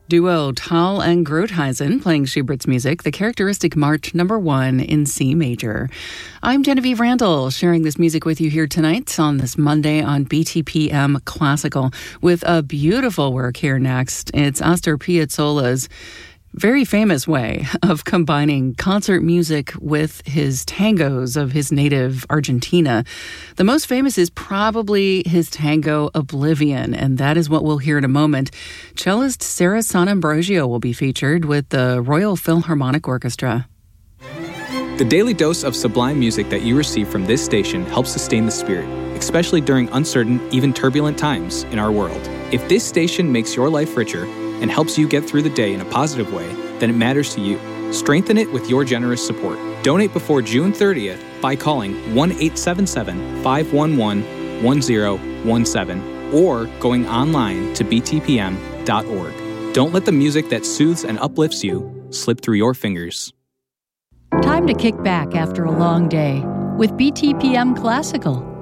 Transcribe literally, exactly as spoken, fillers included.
Duo Tal and Groothuizen playing Schubert's music, the characteristic March number one in C major. I'm Genevieve Randall, sharing this music with you here tonight on this Monday on B T P M Classical with a beautiful work here next. It's Astor Piazzolla's very famous way of combining concert music with his tangos of his native Argentina. The most famous is probably his tango Oblivion, and that is what we'll hear in a moment. Cellist Sarah San Ambrogio will be featured with the Royal Philharmonic Orchestra. The daily dose of sublime music that you receive from this station helps sustain the spirit, especially during uncertain, even turbulent times in our world. If this station makes your life richer and helps you get through the day in a positive way, then it matters to you. Strengthen it with your generous support. Donate before June thirtieth by calling one eight seven seven, five one one, one zero one seven or going online to b t p m dot org. Don't let the music that soothes and uplifts you slip through your fingers. Time to kick back after a long day with B T P M Classical.